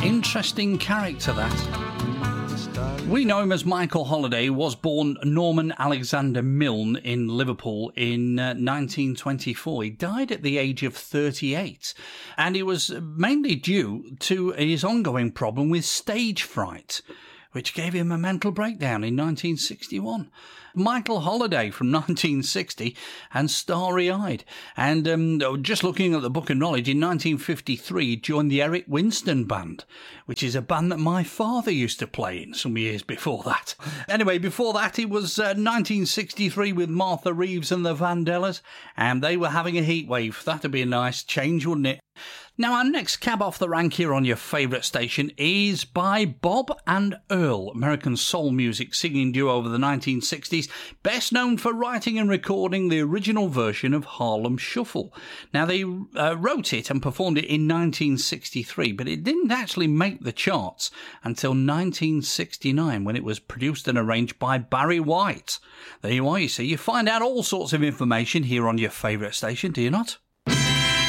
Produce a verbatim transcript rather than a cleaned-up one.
Interesting character, that. We know him as Michael Holiday, was born Norman Alexander Milne in Liverpool in uh, nineteen twenty-four. He died at the age of thirty-eight, and it was mainly due to his ongoing problem with stage fright, which gave him a mental breakdown in nineteen sixty-one. Michael Holiday from nineteen sixty and Starry Eyed. And um, just looking at the Book of Knowledge, in nineteen fifty-three he joined the Eric Winston Band, which is a band that my father used to play in some years before that. Anyway, before that it was uh, nineteen sixty-three with Martha Reeves and the Vandellas, and they were having a heat wave. That'd be a nice change, wouldn't it? Now, our next cab off the rank here on your favourite station is by Bob and Earl, American soul music singing duo of the nineteen sixties, best known for writing and recording the original version of Harlem Shuffle. Now, they uh, wrote it and performed it in nineteen sixty-three, but it didn't actually make the charts until nineteen sixty-nine, when it was produced and arranged by Barry White. There you are, you see. You find out all sorts of information here on your favourite station, do you not?